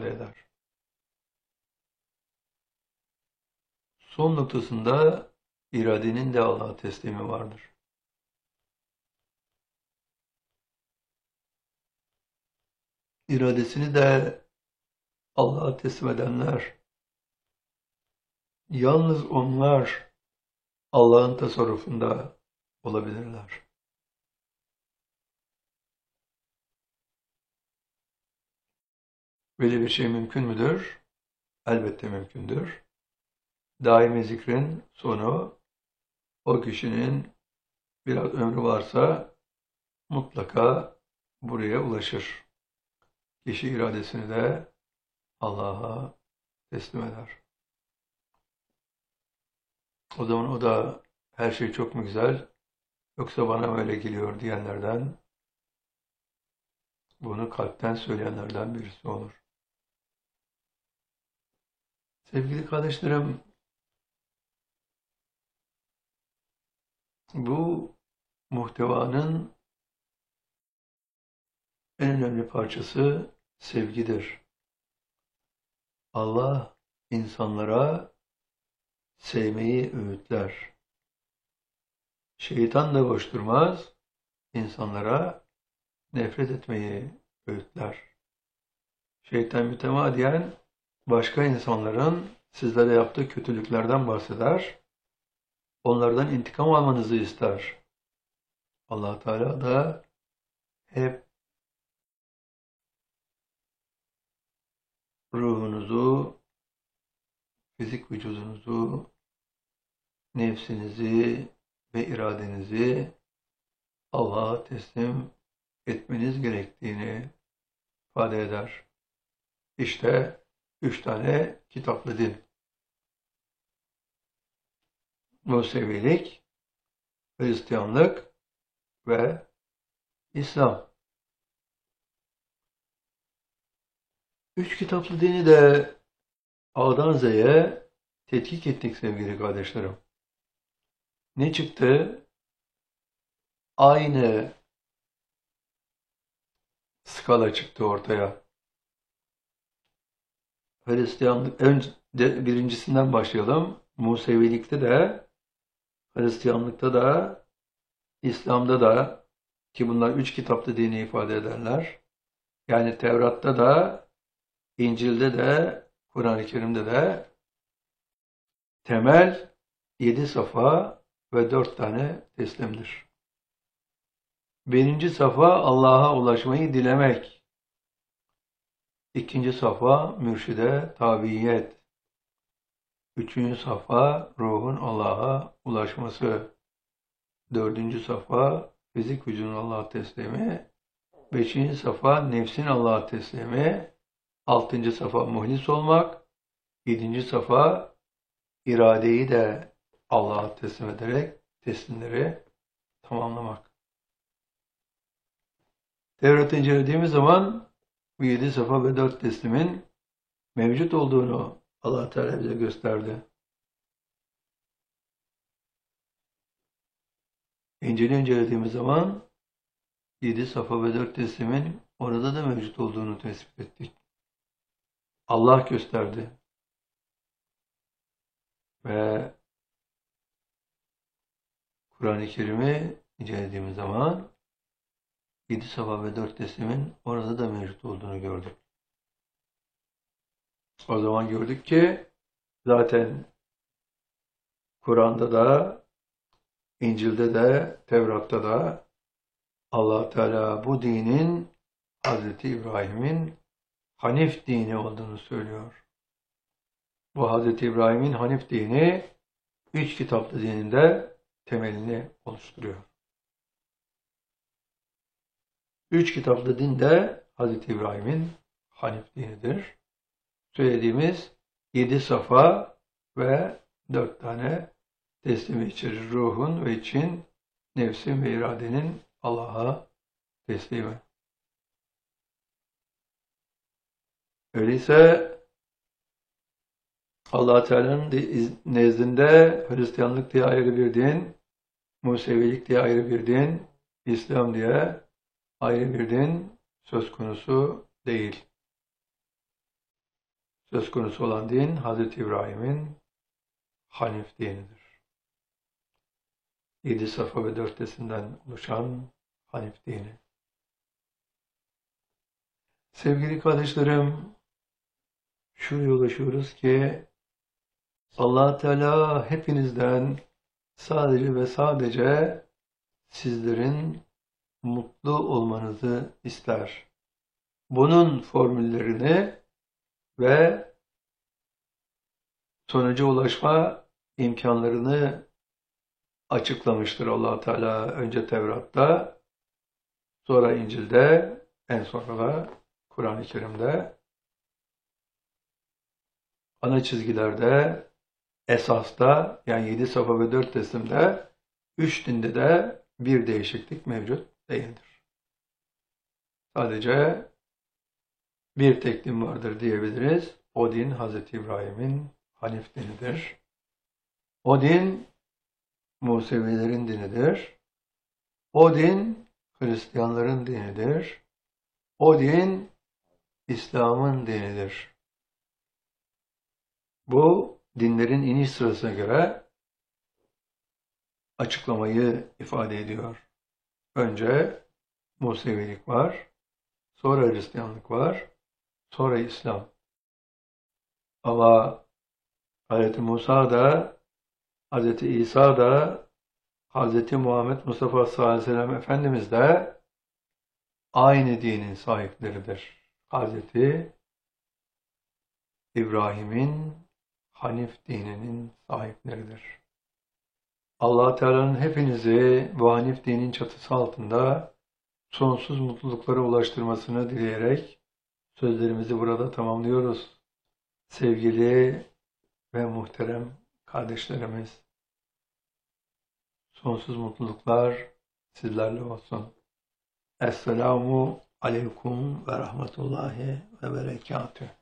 ifade eder. Son noktasında iradenin de Allah'a teslimi vardır. İradesini de Allah'a teslim edenler, yalnız onlar Allah'ın tasarrufunda olabilirler. Böyle bir şey mümkün müdür? Elbette mümkündür. Daimi zikrin sonu, o kişinin biraz ömrü varsa mutlaka buraya ulaşır. Kişi iradesini de Allah'a teslim eder. O zaman o da her şey çok mu güzel, yoksa bana mı öyle geliyor diyenlerden, bunu kalpten söyleyenlerden birisi olur. Sevgili kardeşlerim, bu muhtevanın en önemli parçası sevgidir. Allah insanlara sevmeyi öğütler. Şeytan da boş durmaz, insanlara nefret etmeyi öğütler. Şeytan mütemadiyen başka insanların sizlere yaptığı kötülüklerden bahseder, onlardan intikam almanızı ister. Allah Teala da hep ruhunuzu, fizik vücudunuzu, nefsinizi ve iradenizi Allah'a teslim etmeniz gerektiğini ifade eder. İşte 3 tane kitaplı din. Musevilik, Hristiyanlık ve İslam. 3 kitaplı dini de A'dan Z'ye tetkik ettik sevgili kardeşlerim. Ne çıktı? Aynı skala çıktı ortaya. Hristiyanlık, önce birincisinden başlayalım. Musevilikte de, Hristiyanlıkta da, İslam'da da, ki bunlar 3 kitaplı dini ifade ederler. Yani Tevrat'ta da, İncil'de de, Kur'an-ı Kerim'de de temel 7 safa ve 4 tane teslimdir. Birinci safa Allah'a ulaşmayı dilemek. İkinci safa mürşide tabiyet. Üçüncü safa ruhun Allah'a ulaşması. Dördüncü safa fizik vücudun Allah'a teslimi. Beşinci safa nefsin Allah'a teslimi. Altıncı safa muhlis olmak. Yedinci safa iradeyi de Allah'a teslim ederek teslimleri tamamlamak. Tevrat'ı incelediğimiz zaman bu 7 safa ve 4 teslimin mevcut olduğunu Allah Teala bize gösterdi. İncil'i incelediğimiz zaman 7 safa ve 4 teslimin orada da mevcut olduğunu tespit ettik. Allah gösterdi. Ve Kur'an-ı Kerim'i incelediğimiz zaman 7 safa ve 4 teslimin orada da mevcut olduğunu gördük. O zaman gördük ki zaten Kur'an'da da, İncil'de de, Tevrat'ta da Allah Teala bu dinin Hazreti İbrahim'in Hanif dini olduğunu söylüyor. Bu Hazreti İbrahim'in Hanif dini 3 kitaplı dininde temelini oluşturuyor. 3 kitaplı din de Hazreti İbrahim'in Hanif dinidir. Söylediğimiz 7 safa ve 4 tane teslimi içerir. Ruhun ve için nefsin ve iradenin Allah'a teslimi. Öyleyse Allah Teala'nın nezdinde Hristiyanlık diye ayrı bir din, Musevilik diye ayrı bir din, İslam diye ayrı bir din söz konusu değil. söz konusu olan din Hazreti İbrahim'in Hanif dinidir. 7 Safa ve 4 Tesim'den oluşan Hanif dini. Sevgili kardeşlerim, şuraya ulaşıyoruz ki Allah Teala hepinizden sadece ve sadece sizlerin mutlu olmanızı ister. Bunun formüllerini ve sonuca ulaşma imkanlarını açıklamıştır Allah Teala. Önce Tevrat'ta, sonra İncil'de, en sonra da Kur'an-ı Kerim'de, ana çizgilerde, esasta, yani 7 Safa ve 4 Tesim'de, 3 dinde de bir değişiklik mevcut değildir. Sadece bir tek din vardır diyebiliriz. O din Hazreti İbrahim'in Hanif dinidir. O din Musevilerin dinidir. O din Hristiyanların dinidir. O din İslam'ın dinidir. Bu dinlerin iniş sırasına göre açıklamayı ifade ediyor. Önce Musevilik var, sonra Hristiyanlık var, sonra İslam. Ama Hz. Musa da, Hz. İsa da, Hz. Muhammed Mustafa sallallahu aleyhi ve sellem Efendimiz de aynı dinin sahipleridir. Hz. İbrahim'in Hanif dininin sahipleridir. Allah Teala'nın hepinizi bu Hanif dinin çatısı altında sonsuz mutluluklara ulaştırmasını dileyerek sözlerimizi burada tamamlıyoruz. Sevgili ve muhterem kardeşlerimiz, sonsuz mutluluklar sizlerle olsun. Esselamu aleyküm ve rahmetullahi ve berekatühü.